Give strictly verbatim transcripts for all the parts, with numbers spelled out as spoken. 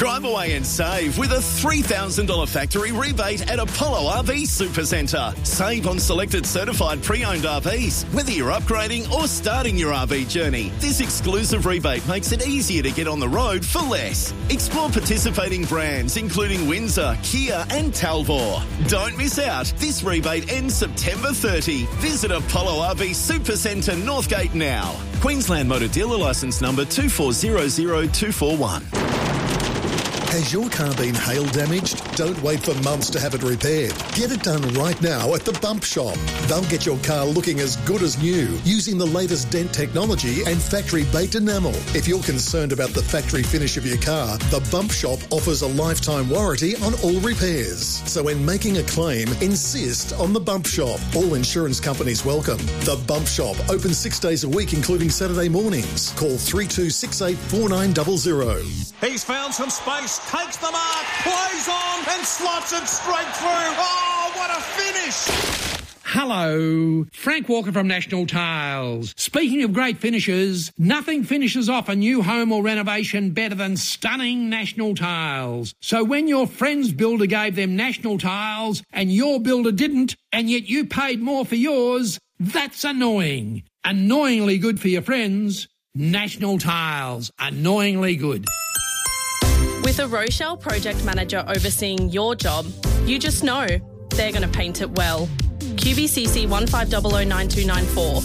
Drive away and save with a three thousand dollars factory rebate at Apollo R V Supercentre. Save on selected certified pre-owned R Vs, whether you're upgrading or starting your R V journey. This exclusive rebate makes it easier to get on the road for less. Explore participating brands including Windsor, Kia and Talbot. Don't miss out. This rebate ends September thirtieth. Visit Apollo R V Supercentre Northgate now. Queensland Motor Dealer Licence number two four zero zero two four one. Has your car been hail damaged? Don't wait for months to have it repaired. Get it done right now at the Bump Shop. They'll get your car looking as good as new using the latest dent technology and factory baked enamel. If you're concerned about the factory finish of your car, the Bump Shop offers a lifetime warranty on all repairs. So when making a claim, insist on the Bump Shop. All insurance companies welcome. The Bump Shop, open six days a week including Saturday mornings. Call three two six eight four nine zero zero. He's found some space. Takes the mark, plays on and slots it straight through. Oh, what a finish! Hello, Frank Walker from National Tiles. Speaking of great finishes, nothing finishes off a new home or renovation better than stunning National Tiles. So when your friend's builder gave them National Tiles and your builder didn't, and yet you paid more for yours, that's annoying. Annoyingly good for your friends. National Tiles. Annoyingly good. With a Rochelle project manager overseeing your job, you just know they're going to paint it well. Q B C C one five zero zero nine two nine four.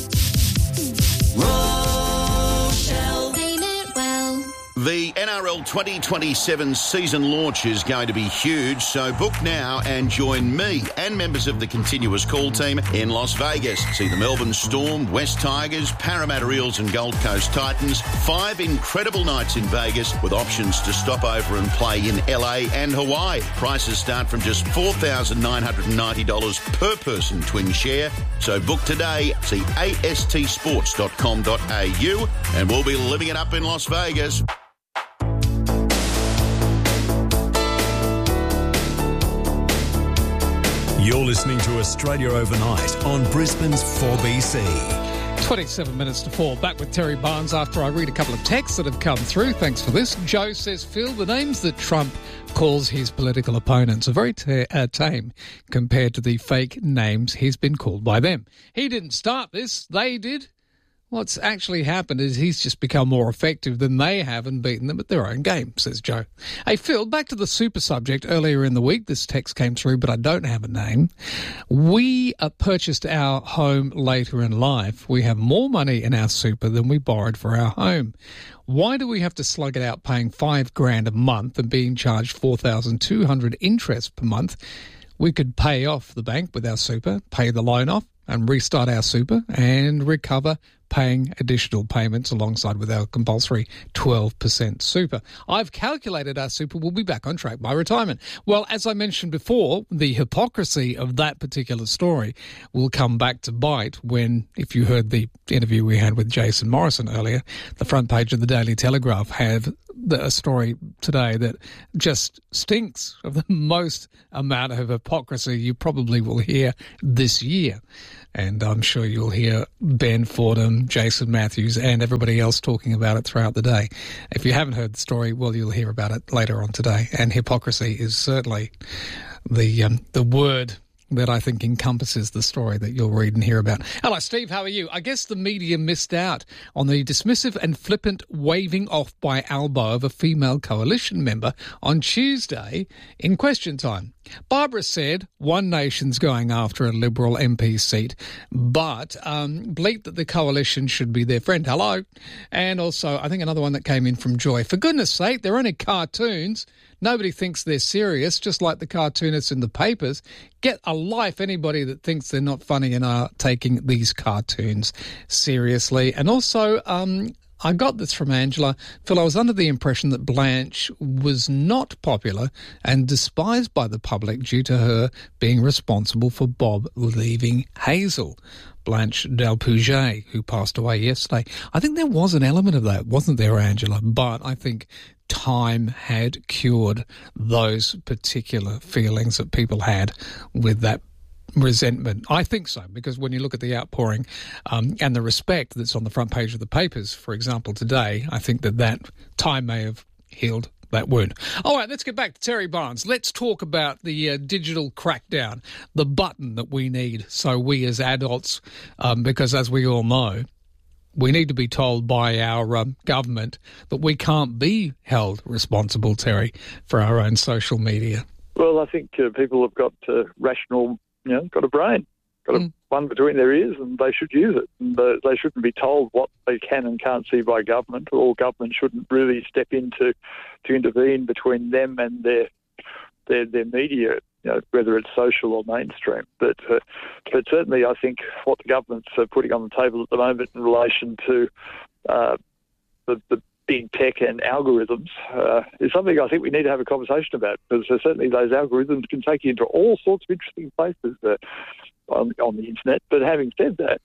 Rochelle, paint it well. The N R L twenty twenty-seven season launch is going to be huge, so book now and join me and members of the Continuous Call team in Las Vegas. See the Melbourne Storm, West Tigers, Parramatta Eels and Gold Coast Titans. Five incredible nights in Vegas with options to stop over and play in L A and Hawaii. Prices start from just four thousand nine hundred ninety dollars per person twin share. So book today. See A S T sports dot com dot a u and we'll be living it up in Las Vegas. You're listening to Australia Overnight on Brisbane's four B C. twenty-seven minutes to four. Back with Terry Barnes after I read a couple of texts that have come through. Thanks for this. Joe says, Phil, the names that Trump calls his political opponents are very t- uh, tame compared to the fake names he's been called by them. He didn't start this. They did. What's actually happened is he's just become more effective than they have and beaten them at their own game, says Joe. Hey, Phil, back to the super subject. Earlier in the week, this text came through, but I don't have a name. We uh, purchased our home later in life. We have more money in our super than we borrowed for our home. Why do we have to slug it out paying five grand a month and being charged four thousand two hundred interest per month? We could pay off the bank with our super, pay the loan off, and restart our super and recover paying additional payments alongside with our compulsory twelve percent super. I've calculated our super will be back on track by retirement. Well, as I mentioned before, the hypocrisy of that particular story will come back to bite when, if you heard the interview we had with Jason Morrison earlier, the front page of the Daily Telegraph have a story today that just stinks of the most amount of hypocrisy you probably will hear this year. And I'm sure you'll hear Ben Fordham, Jason Matthews, and everybody else talking about it throughout the day. If you haven't heard the story, well, you'll hear about it later on today. And hypocrisy is certainly the um, the word that I think encompasses the story that you'll read and hear about. Hello, Steve. How are you? I guess the media missed out on the dismissive and flippant waving off by Albo of a female coalition member on Tuesday in Question Time. Barbara said One Nation's going after a Liberal M P seat, but um, bleeped that the coalition should be their friend. Hello. And also, I think another one that came in from Joy. For goodness sake, they're only cartoons. Nobody thinks they're serious, just like the cartoonists in the papers. Get a life, anybody that thinks they're not funny and are taking these cartoons seriously. And also, um, I got this from Angela. Phil, I was under the impression that Blanche was not popular and despised by the public due to her being responsible for Bob leaving Hazel. Blanche Delpouget, who passed away yesterday. I think there was an element of that, wasn't there, Angela? But I think time had cured those particular feelings that people had with that resentment. I think so, because when you look at the outpouring um, and the respect that's on the front page of the papers, for example, today, I think that that time may have healed that wound. All right, let's get back to Terry Barnes. Let's talk about the uh, digital crackdown, the button that we need so we as adults, um, because as we all know, we need to be told by our um, government that we can't be held responsible, Terry, for our own social media. Well, I think uh, people have got uh, rational, you know, got a brain, got a, mm. one between their ears, and they should use it. And uh, they shouldn't be told what they can and can't see by government, or government shouldn't really step in to, to intervene between them and their their, their media, you know, whether it's social or mainstream. But uh, but certainly I think what the government's uh, putting on the table at the moment in relation to uh, the, the big tech and algorithms uh, is something I think we need to have a conversation about, because uh, certainly those algorithms can take you into all sorts of interesting places uh, on, on the internet. But having said that,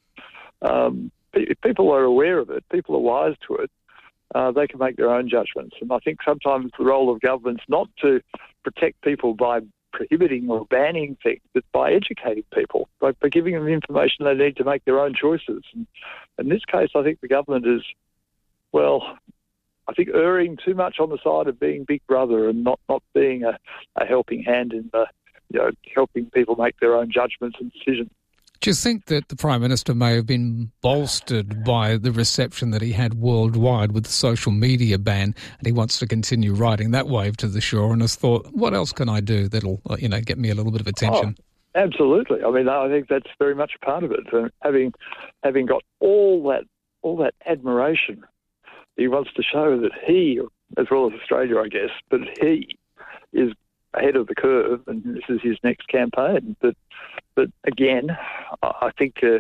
um, if people are aware of it, people are wise to it, uh, they can make their own judgments. And I think sometimes the role of government's not to protect people by prohibiting or banning things, but by educating people, by, by giving them the information they need to make their own choices. And in this case, I think the government is, well, I think erring too much on the side of being Big Brother and not, not being a, a helping hand in the, you know, helping people make their own judgments and decisions. Do you think that the Prime Minister may have been bolstered by the reception that he had worldwide with the social media ban, and he wants to continue riding that wave to the shore, and has thought, what else can I do that'll, you know, get me a little bit of attention? Oh, absolutely. I mean, I think that's very much a part of it. Uh, having having got all that all that admiration, he wants to show that he, as well as Australia, I guess, but he is ahead of the curve, and this is his next campaign. But, but again, I think uh,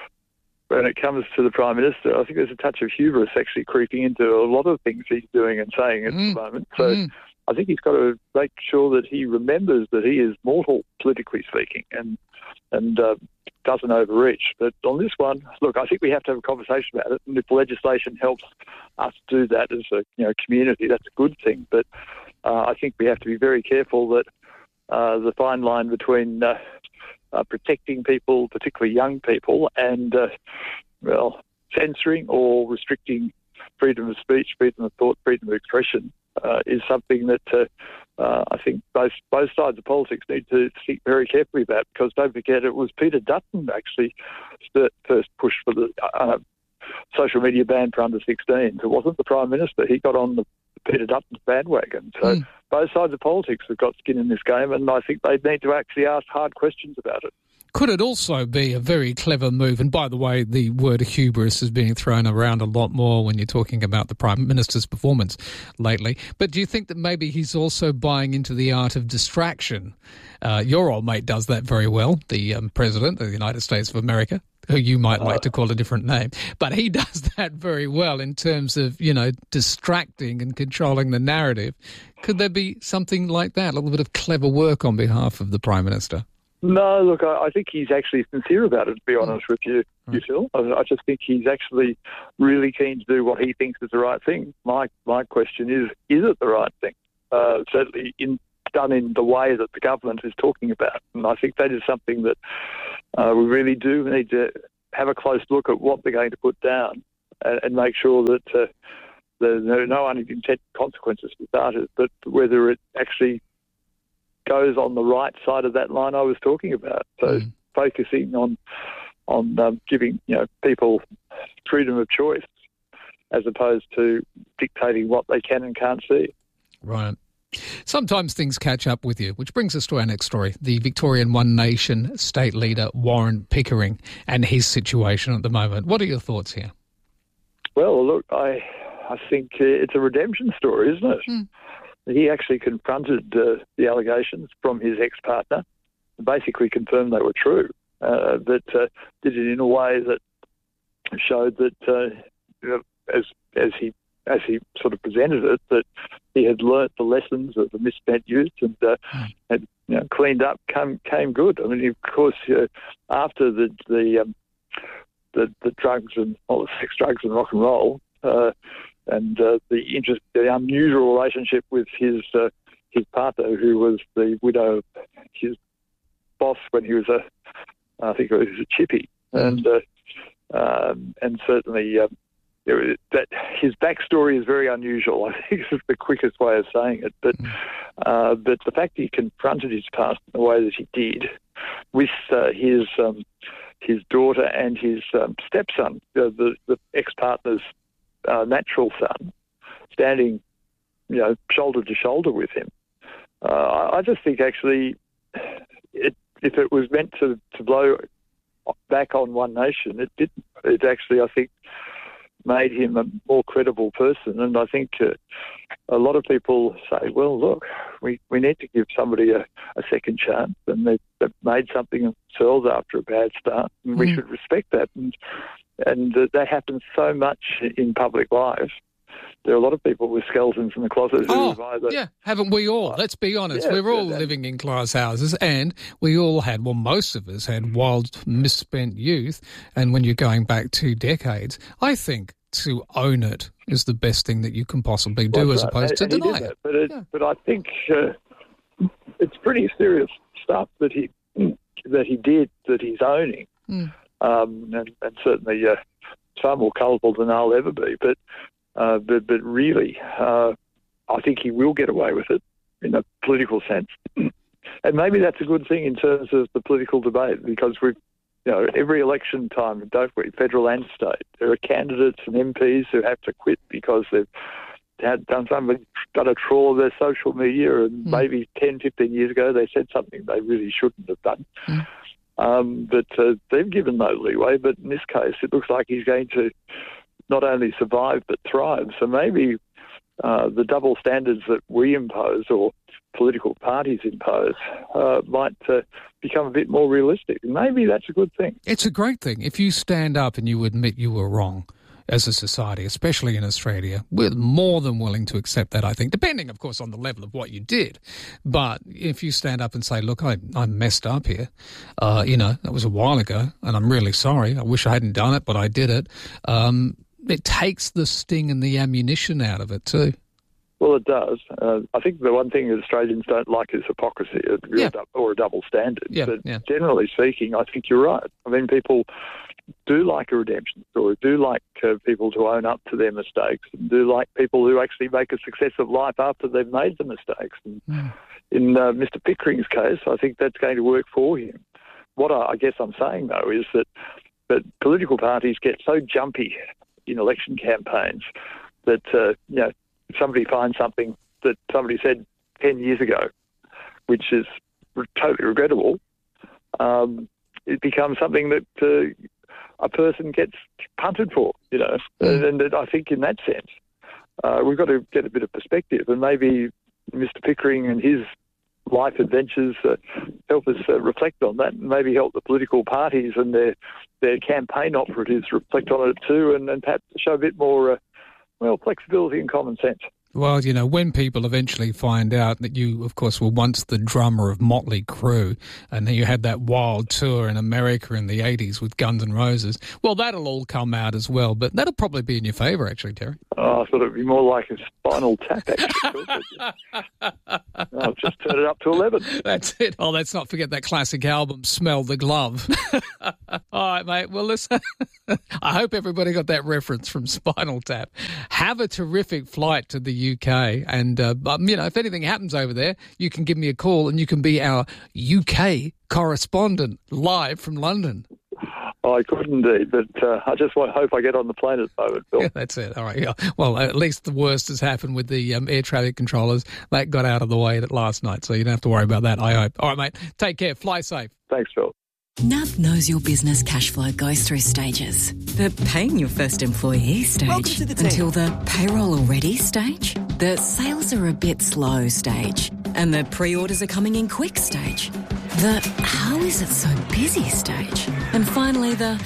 when it comes to the Prime Minister, I think there's a touch of hubris actually creeping into a lot of things he's doing and saying at mm. the moment. So mm. I think he's got to make sure that he remembers that he is mortal, politically speaking, and and uh, doesn't overreach. But on this one, look, I think we have to have a conversation about it, and if legislation helps us do that as a you know community, that's a good thing. But uh, I think we have to be very careful that uh, the fine line between uh, uh, protecting people, particularly young people, and uh, well, censoring or restricting freedom of speech, freedom of thought, freedom of expression uh, is something that uh, uh, I think both both sides of politics need to think very carefully about, because don't forget it was Peter Dutton actually first pushed for the uh, social media ban for under sixteens. It wasn't the Prime Minister. He got on the Peter Dutton's bandwagon. So mm. both sides of politics have got skin in this game, and I think they need to actually ask hard questions about it. Could it also be a very clever move? And by the way, the word hubris is being thrown around a lot more when you're talking about the Prime Minister's performance lately. But do you think that maybe he's also buying into the art of distraction? Uh, your old mate does that very well, the um, President of the United States of America, who you might like to call a different name. But he does that very well in terms of, you know, distracting and controlling the narrative. Could there be something like that, a little bit of clever work on behalf of the Prime Minister? No, look, I, I think he's actually sincere about it, to be honest with you, you Phil. I, I just think he's actually really keen to do what he thinks is the right thing. My my question is, is it the right thing? Uh, certainly in, done in the way that the government is talking about. And I think that is something that uh, we really do need to have a close look at what they're going to put down and, and make sure that uh, there's no, no unintended consequences for starters, but whether it actually goes on the right side of that line I was talking about. So mm. focusing on on um, giving you know people freedom of choice as opposed to dictating what they can and can't see. Right. Sometimes things catch up with you, which brings us to our next story. The Victorian One Nation state leader, Warren Pickering, and his situation at the moment. What are your thoughts here? Well, look, I I think it's a redemption story, isn't it? Mm. He actually confronted uh, the allegations from his ex-partner and basically confirmed they were true, uh, but uh, did it in a way that showed that, uh, you know, as as he as he sort of presented it, that he had learnt the lessons of the misspent youth and uh, had you know, cleaned up, came came good. I mean, of course, uh, after the the, um, the the drugs and well, the sex, drugs and rock and roll. Uh, And uh, the interest, the unusual relationship with his uh, his partner, who was the widow of his boss when he was a, I think it was a chippy, mm. and uh, um, and certainly um, it, that his backstory is very unusual. I think is the quickest way of saying it. But uh, but the fact that he confronted his past in the way that he did, with uh, his um, his daughter and his um, stepson, the, the, the ex-partner's uh, natural son, standing, you know, shoulder to shoulder with him. Uh, I just think actually, it, if it was meant to, to blow back on One Nation, it didn't. It actually, I think, made him a more credible person. And I think uh, a lot of people say, well, look, we, we need to give somebody a, a second chance, and they've, they've made something of themselves after a bad start, and mm. we should respect that. And, and uh, that happens so much in public life. There are a lot of people with skeletons in the closet who oh, have either... yeah, haven't we all? Let's be honest. Yeah, We're all yeah, living in glass houses, and we all had, well, most of us had wild, misspent youth. And when you're going back two decades, I think to own it is the best thing that you can possibly do, That's as right. opposed and, to and deny it. it. But, it yeah. but I think uh, it's pretty serious stuff that he that he did, that he's owning. Mm. Um, and, and certainly uh, far more culpable than I'll ever be. But Uh, but, but really, uh, I think he will get away with it in a political sense. And maybe that's a good thing in terms of the political debate, because we've, you know, every election time, don't we, federal and state, there are candidates and M Ps who have to quit because they've had done something, done a trawl of their social media, and mm. maybe ten, fifteen years ago they said something they really shouldn't have done. Mm. Um, but uh, they've given no leeway. But in this case, it looks like he's going to not only survive but thrive. So maybe uh, the double standards that we impose, or political parties impose, uh, might uh, become a bit more realistic. And maybe that's a good thing. It's a great thing. If you stand up and you admit you were wrong as a society, especially in Australia, we're more than willing to accept that, I think, depending, of course, on the level of what you did. But if you stand up and say, look, I, I messed up here, uh, you know, that was a while ago, and I'm really sorry. I wish I hadn't done it, but I did it. Um, it takes the sting and the ammunition out of it too. Well, it does. Uh, I think the one thing that Australians don't like is hypocrisy, or, yeah. or a double standard. Yeah, but yeah. generally speaking, I think you're right. I mean, people do like a redemption story, do like uh, people to own up to their mistakes, and do like people who actually make a success of life after they've made the mistakes. And mm. in uh, Mister Pickering's case, I think that's going to work for him. What I, I guess I'm saying, though, is that, that political parties get so jumpy in election campaigns that, uh, you know, if somebody finds something that somebody said ten years ago, which is totally regrettable, um, it becomes something that uh, a person gets punted for, you know. Mm. And, and I think in that sense, uh, we've got to get a bit of perspective, and maybe Mister Pickering and his life adventures uh, help us uh, reflect on that, and maybe help the political parties and their their campaign operatives reflect on it too, and, and perhaps show a bit more, uh, well, flexibility and common sense. Well, you know, when people eventually find out that you, of course, were once the drummer of Motley Crue, and then you had that wild tour in America in the eighties with Guns N' Roses, well, that'll all come out as well. But that'll probably be in your favour, actually, Terry. Oh, I thought it'd be more like a Spinal Tap, actually. I'll just turn it up to eleven. That's it. Oh, let's not forget that classic album, Smell the Glove. All right, mate. Well, listen, I hope everybody got that reference from Spinal Tap. Have a terrific flight to the U K, and uh, you know, if anything happens over there, you can give me a call, and you can be our U K correspondent live from London. Oh, I could indeed, but uh, I just want, hope I get on the plane at the moment, Phil. Yeah, that's it. All right. Yeah. Well, at least the worst has happened with the um, air traffic controllers. That got out of the way last night, so you don't have to worry about that, I hope. All right, mate. Take care. Fly safe. Thanks, Phil. N A B knows your business cash flow goes through stages. The paying your first employee stage, the until the payroll already stage, the sales are a bit slow stage, and the pre-orders are coming in quick stage, the how is it so busy stage, and finally the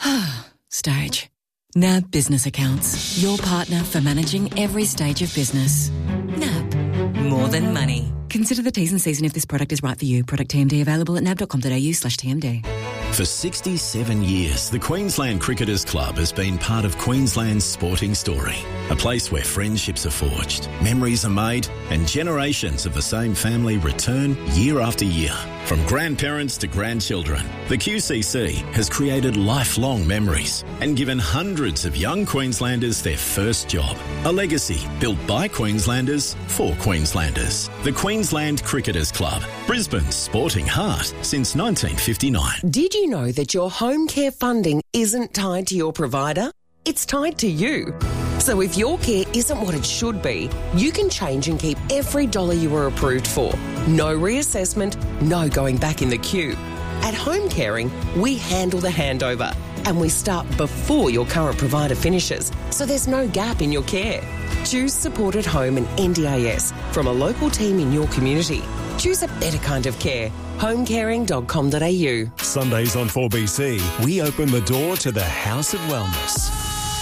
stage. N A B Business Accounts, your partner for managing every stage of business. N A B, more than money. Consider the T's and C's and if this product is right for you. Product T M D available at nab.com.au slash TMD. For sixty-seven years, the Queensland Cricketers Club has been part of Queensland's sporting story. A place where friendships are forged, memories are made, and generations of the same family return year after year. From grandparents to grandchildren, the Q C C has created lifelong memories and given hundreds of young Queenslanders their first job. A legacy built by Queenslanders for Queenslanders. The Queensland Cricketers Club, Brisbane's sporting heart since nineteen fifty-nine. Did you know that your home care funding isn't tied to your provider? It's tied to you. So if your care isn't what it should be, you can change and keep every dollar you were approved for. No reassessment, no going back in the queue. At Home Caring, we handle the handover and we start before your current provider finishes, so there's no gap in your care. Choose Support at Home and N D A S from a local team in your community. Choose a better kind of care. home caring dot com dot a u. Sundays on four B C, we open the door to the House of Wellness.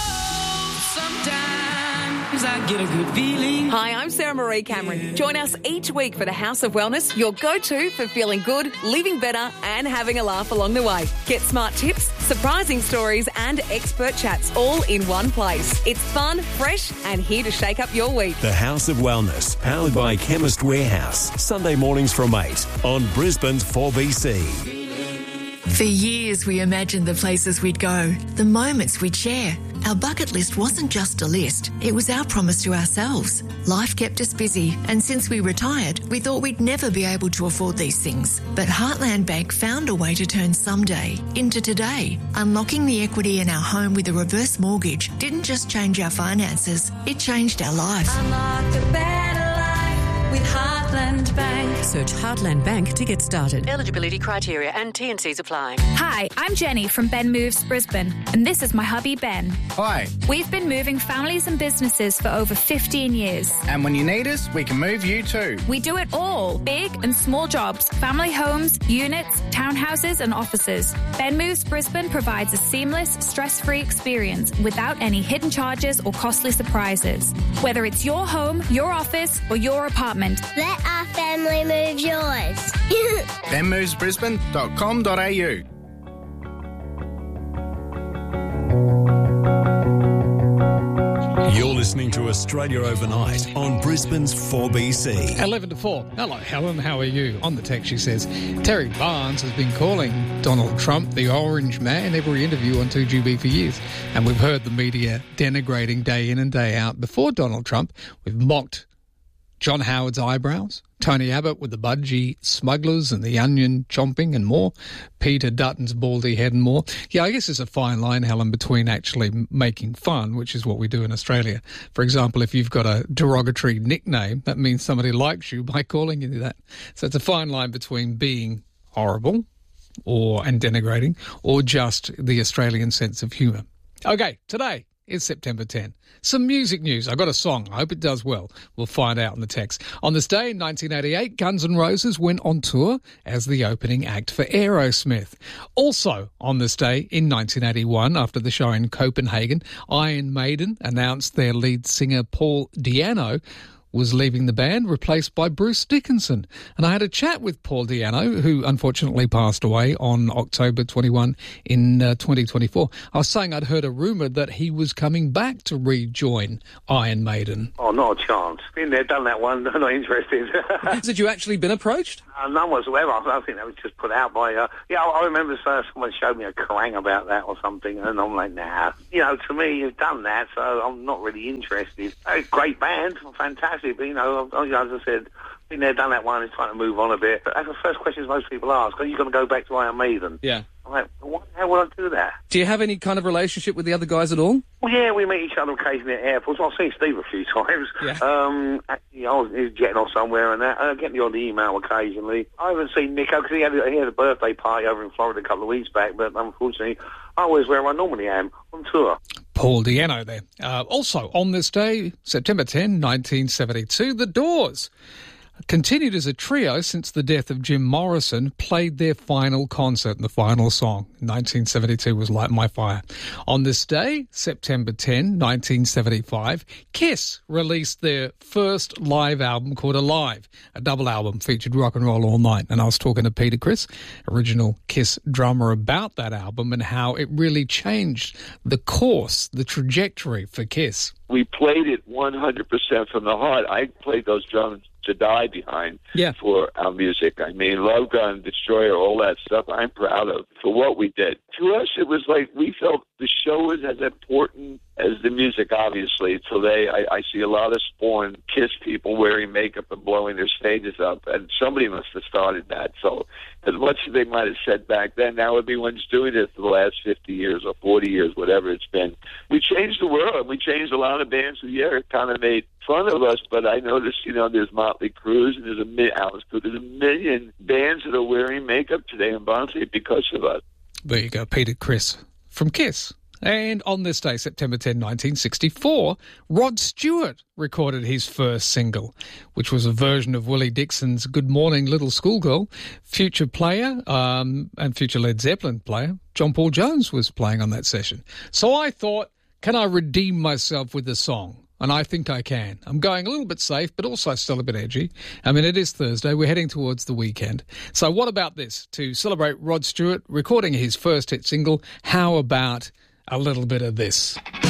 I get a good feeling. Hi, I'm Sarah Marie Cameron. Join us each week for the House of Wellness, your go-to for feeling good, living better and having a laugh along the way. Get smart tips, surprising stories and expert chats all in one place. It's fun, fresh and here to shake up your week. The House of Wellness, powered by Chemist Warehouse. Sunday mornings from eight on Brisbane's four B C. For years, we imagined the places we'd go, the moments we'd share. Our bucket list wasn't just a list, it was our promise to ourselves. Life kept us busy, and since we retired, we thought we'd never be able to afford these things. But Heartland Bank found a way to turn someday into today. Unlocking the equity in our home with a reverse mortgage didn't just change our finances, it changed our life. Unlock a better life with Heartland Bank. Search Heartland Bank to get started. Eligibility criteria and T and Cs apply. Hi, I'm Jenny from Ben Moves Brisbane, and this is my hubby Ben. Hi. We've been moving families and businesses for over fifteen years. And when you need us, we can move you too. We do it all, big and small jobs, family homes, units, townhouses and offices. Ben Moves Brisbane provides a seamless, stress-free experience without any hidden charges or costly surprises. Whether it's your home, your office or your apartment, let our family move yours. ben moves brisbane dot com dot a u. You're listening to Australia Overnight on Brisbane's four B C. eleven to four. Hello, Helen. How are you? On the text, she says, Terry Barnes has been calling Donald Trump the orange man every interview on two G B for years. And we've heard the media denigrating day in and day out. Before Donald Trump, we've mocked John Howard's eyebrows, Tony Abbott with the budgie smugglers and the onion chomping and more, Peter Dutton's baldy head and more. Yeah, I guess there's a fine line, Helen, between actually making fun, which is what we do in Australia. For example, if you've got a derogatory nickname, that means somebody likes you by calling you that. So it's a fine line between being horrible or and denigrating or just the Australian sense of humour. Okay, today is September tenth. Some music news. I got a song. I hope it does well. We'll find out in the text. On this day in nineteen eighty-eight, Guns N' Roses went on tour as the opening act for Aerosmith. Also on this day in nineteen eighty-one, after the show in Copenhagen, Iron Maiden announced their lead singer Paul Di'Anno was leaving the band, replaced by Bruce Dickinson. And I had a chat with Paul Di'Anno, who unfortunately passed away on October twenty-first in uh, twenty twenty-four. I was saying I'd heard a rumour that he was coming back to rejoin Iron Maiden. Oh, not a chance. Been there, done that one, not interested. Had you actually been approached? Uh, none whatsoever. I think that was just put out by... Uh, yeah, I, I remember uh, someone showed me a Kerrang about that or something, and I'm like, nah. You know, to me, you've done that, so I'm not really interested. A great band, fantastic, but, you know, as I said, been there, done that one, it's trying to move on a bit. But that's the first question most people ask. Are you going to go back to Iron Maiden? Yeah. I'm like, why, how would I do that? Do you have any kind of relationship with the other guys at all? Well, yeah, we meet each other occasionally at airports. I've seen Steve a few times. Yeah. Um, you know, he was jetting off somewhere and that. I get the odd email occasionally. I haven't seen Nico because he had, he had a birthday party over in Florida a couple of weeks back, but unfortunately, I always where I normally am, on tour. Paul Di'Anno there. Uh, also, on this day, September tenth, nineteen seventy-two, The Doors, continued as a trio since the death of Jim Morrison, played their final concert, and the final song in nineteen seventy-two was Light My Fire. On this day, September tenth, nineteen seventy-five, Kiss released their first live album called Alive. A double album featured rock and roll all night. And I was talking to Peter Criss, original Kiss drummer, about that album and how it really changed the course, the trajectory for Kiss. We played it one hundred percent from the heart. I played those drums to die behind yeah. for our music. I mean, Love Gun, Destroyer, all that stuff, I'm proud of for what we did. To us, it was like we felt the show was as important as the music, obviously. Today, I, I see a lot of Spawn Kiss people wearing makeup and blowing their stages up, and somebody must have started that. So as much as they might have said back then, now everyone's doing it for the last fifty years or forty years, whatever it's been. We changed the world. We changed a lot of bands who, yeah, kind of made fun of us, but I noticed, you know, there's Motley Crue, and there's a, mi- Alice Cooper, there's a million bands that are wearing makeup today in Barnsley because of us. There you go, Peter Criss from Kiss. And on this day, September tenth, nineteen sixty-four, Rod Stewart recorded his first single, which was a version of Willie Dixon's Good Morning Little Schoolgirl. Future player um, and future Led Zeppelin player, John Paul Jones, was playing on that session. So I thought, can I redeem myself with the song? And I think I can. I'm going a little bit safe, but also still a bit edgy. I mean, it is Thursday. We're heading towards the weekend. So what about this? To celebrate Rod Stewart recording his first hit single, how about a little bit of this?